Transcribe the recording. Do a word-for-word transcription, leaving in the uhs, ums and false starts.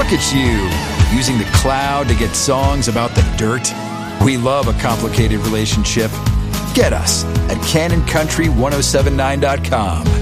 Look at you, using the cloud to get songs about the dirt. We love a complicated relationship. Get us at canon country ten seventy-nine dot com.